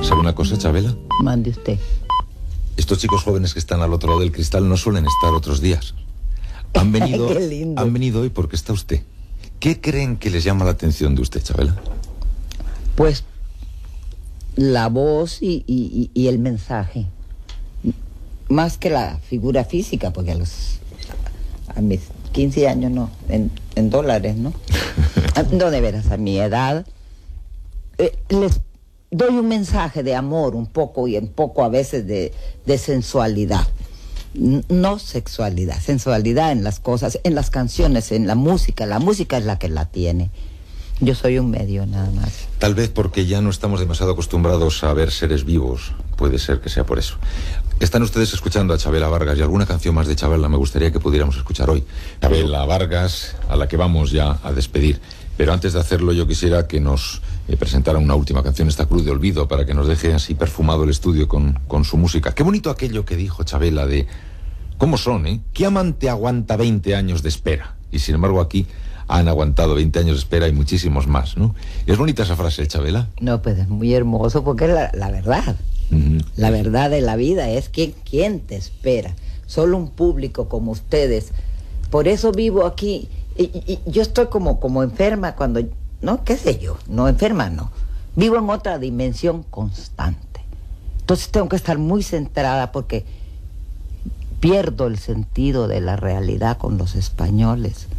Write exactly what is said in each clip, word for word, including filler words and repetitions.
¿Sabe una cosa, Chabela? Mande usted. Estos chicos jóvenes que están al otro lado del cristal no suelen estar otros días. Han venido, Qué lindo. han venido hoy porque está usted. ¿Qué creen que les llama la atención de usted, Chabela? Pues la voz y, y, y el mensaje. Más que la figura física, porque a los a mis quince años no, en, en dólares, ¿no? No, de veras, a mi edad eh, les doy un mensaje de amor un poco y un poco a veces de, de sensualidad. No sexualidad, sensualidad en las cosas, en las canciones, en la música. La música es la que la tiene. Yo soy un medio nada más. Tal vez porque ya no estamos demasiado acostumbrados a ver seres vivos. Puede ser que sea por eso. Están ustedes escuchando a Chabela Vargas y alguna canción más de Chabela me gustaría que pudiéramos escuchar hoy. Chabela Vargas, a la que vamos ya a despedir. Pero antes de hacerlo yo quisiera que nos eh, presentara una última canción, esta Cruz de Olvido, para que nos deje así perfumado el estudio con, con su música. Qué bonito aquello que dijo Chabela de... ¿Cómo son, eh? ¿Qué amante aguanta veinte años de espera? Y sin embargo aquí han aguantado veinte años de espera y muchísimos más, ¿no? ¿Es bonita esa frase, Chabela? No, pues es muy hermoso porque es la, la verdad. Uh-huh. La verdad de la vida es que ¿quién te espera? Solo un público como ustedes. Por eso vivo aquí. Y, y, y yo estoy como, como enferma cuando... ¿No? ¿Qué sé yo? No, enferma no. Vivo en otra dimensión constante. Entonces tengo que estar muy centrada porque pierdo el sentido de la realidad con los españoles.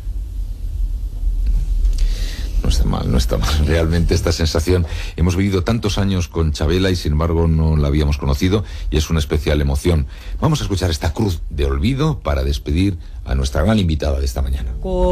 No está mal, no está mal. Realmente esta sensación, hemos vivido tantos años con Chabela y sin embargo no la habíamos conocido y es una especial emoción. Vamos a escuchar esta Cruz de Olvido para despedir a nuestra gran invitada de esta mañana.